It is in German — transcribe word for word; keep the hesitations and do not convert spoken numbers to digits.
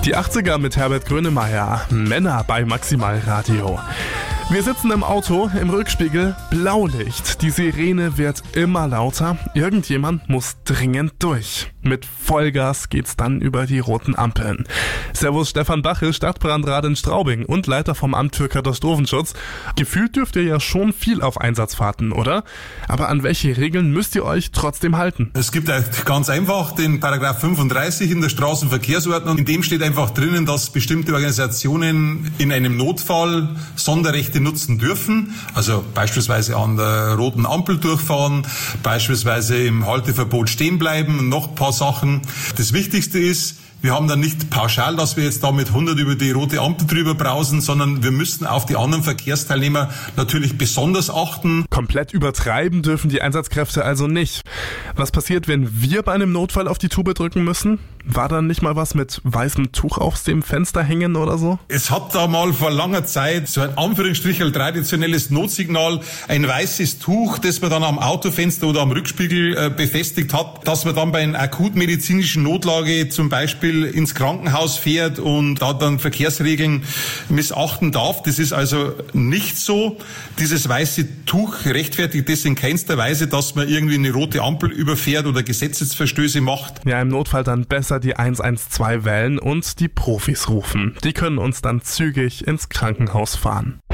Die achtziger mit Herbert Grönemeyer. Männer bei Maximal Radio. Wir sitzen im Auto, im Rückspiegel, Blaulicht. Die Sirene wird immer lauter. Irgendjemand muss dringend durch. Mit Vollgas geht's dann über die roten Ampeln. Servus Stefan Bache, Stadtbrandrat in Straubing und Leiter vom Amt für Katastrophenschutz. Gefühlt dürft ihr ja schon viel auf Einsatzfahrten, oder? Aber an welche Regeln müsst ihr euch trotzdem halten? Es gibt ganz einfach den Paragraph fünfunddreißig in der Straßenverkehrsordnung. In dem steht einfach drinnen, dass bestimmte Organisationen in einem Notfall Sonderrechte nutzen dürfen. Also beispielsweise an der roten Ampel durchfahren, beispielsweise im Halteverbot stehen bleiben und noch ein paar Sachen. Das Wichtigste ist, wir haben dann nicht pauschal, dass wir jetzt da mit hundert über die rote Ampel drüber brausen, sondern wir müssen auf die anderen Verkehrsteilnehmer natürlich besonders achten. Komplett übertreiben dürfen die Einsatzkräfte also nicht. Was passiert, wenn wir bei einem Notfall auf die Tube drücken müssen? War da nicht mal was mit weißem Tuch auf dem Fenster hängen oder so? Es hat da mal vor langer Zeit so ein Anführungsstrichen traditionelles Notsignal, ein weißes Tuch, das man dann am Autofenster oder am Rückspiegel äh, befestigt hat, dass man dann bei einer akutmedizinischen Notlage zum Beispiel ins Krankenhaus fährt und da dann Verkehrsregeln missachten darf. Das ist also nicht so. Dieses weiße Tuch rechtfertigt das in keinster Weise, dass man irgendwie eine rote Ampel überfährt oder Gesetzesverstöße macht. Ja, im Notfall dann besser die eins eins zwei wählen und die Profis rufen. Die können uns dann zügig ins Krankenhaus fahren.